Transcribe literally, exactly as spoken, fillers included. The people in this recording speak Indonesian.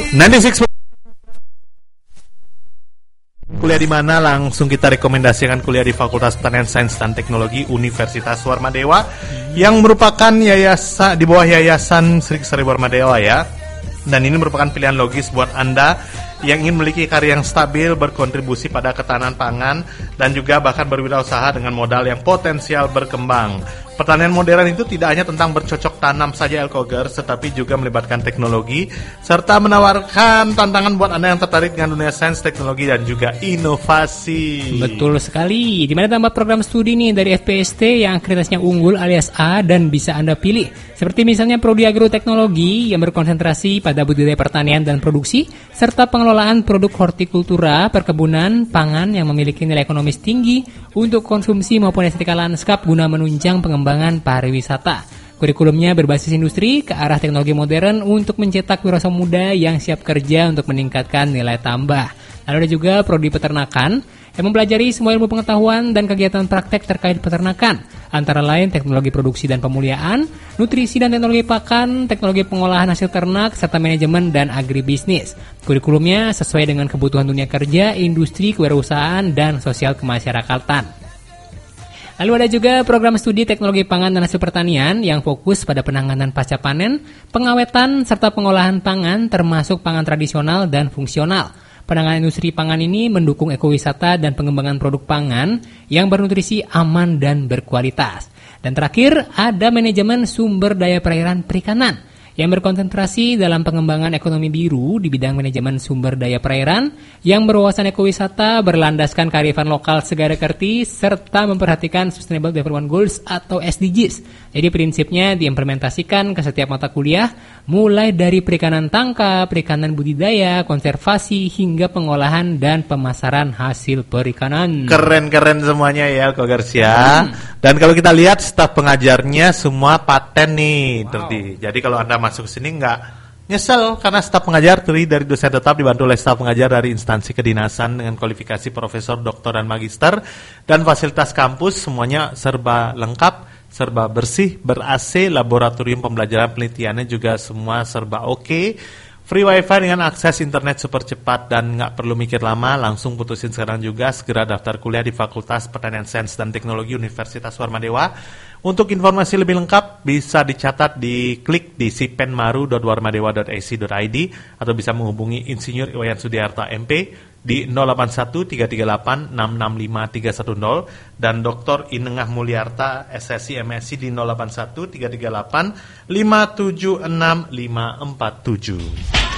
sembilan puluh enam Kuliah di mana? Langsung kita rekomendasikan kuliah di Fakultas Pertanian Sains dan Teknologi Universitas Warmadewa yang merupakan yayasan di bawah Yayasan Sri Kesari Warmadewa ya. Dan ini merupakan pilihan logis buat Anda yang ingin memiliki karir yang stabil, berkontribusi pada ketahanan pangan, dan juga bahkan berwirausaha dengan modal yang potensial berkembang. Pertanian modern itu tidak hanya tentang bercocok tanam saja Elkogers, tetapi juga melibatkan teknologi, serta menawarkan tantangan buat Anda yang tertarik dengan dunia sains, teknologi, dan juga inovasi. Betul sekali. Di mana tempat program studi nih dari F P S T yang akreditasinya unggul alias A dan bisa Anda pilih. Seperti misalnya Prodi Agroteknologi yang berkonsentrasi pada budidaya pertanian dan produksi, serta pengelolaan produk hortikultura, perkebunan, pangan yang memiliki nilai ekonomis tinggi untuk konsumsi maupun estetika lanskap guna menunjang pengembangan pariwisata. Kurikulumnya berbasis industri ke arah teknologi modern untuk mencetak wirausaha muda yang siap kerja untuk meningkatkan nilai tambah. Lalu ada juga Prodi Peternakan yang mempelajari semua ilmu pengetahuan dan kegiatan praktek terkait peternakan, antara lain teknologi produksi dan pemuliaan, nutrisi dan teknologi pakan, teknologi pengolahan hasil ternak, serta manajemen dan agribisnis. Kurikulumnya sesuai dengan kebutuhan dunia kerja, industri, kewirausahaan, dan sosial kemasyarakatan. Lalu ada juga program studi teknologi pangan dan hasil pertanian yang fokus pada penanganan pasca panen, pengawetan, serta pengolahan pangan termasuk pangan tradisional dan fungsional. Penanganan industri pangan ini mendukung ekowisata dan pengembangan produk pangan yang bernutrisi, aman, dan berkualitas. Dan terakhir, ada manajemen sumber daya perairan perikanan yang berkonsentrasi dalam pengembangan ekonomi biru di bidang manajemen sumber daya perairan yang berwawasan ekowisata, berlandaskan kearifan lokal segara kerti, serta memperhatikan Sustainable Development Goals atau S D Gs. Jadi prinsipnya diimplementasikan ke setiap mata kuliah, mulai dari perikanan tangkap, perikanan budidaya, konservasi, hingga pengolahan dan pemasaran hasil perikanan. Keren-keren semuanya ya, Kogers ya. Hmm. Dan kalau kita lihat staf pengajarnya semua paten nih, wow. Jadi kalau Anda masuk ke sini nggak nyesel karena staf pengajar terdiri dari dosen tetap dibantu oleh staf pengajar dari instansi kedinasan dengan kualifikasi profesor, doktor, dan magister, dan fasilitas kampus semuanya serba lengkap, serba bersih, ber-A C, laboratorium pembelajaran penelitiannya juga semua serba oke. Okay. Free wifi dengan akses internet super cepat dan nggak perlu mikir lama, langsung putusin sekarang juga, segera daftar kuliah di Fakultas Pertanian Sains dan Teknologi Universitas Warmadewa. Untuk informasi lebih lengkap bisa dicatat di klik di sipenmaru dot warmadewa dot a c dot i d atau bisa menghubungi Insinyur Iwayan Sudiarta M P di nol delapan satu tiga tiga delapan enam enam lima tiga satu nol dan Doktor Inengah Mulyarta S S I M S I di nol delapan satu tiga tiga delapan lima tujuh enam lima empat tujuh.